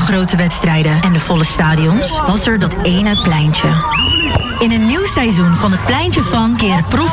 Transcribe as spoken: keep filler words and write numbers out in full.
grote wedstrijden en de volle stadions was er dat ene pleintje. In een nieuw seizoen van het Pleintje van keren prof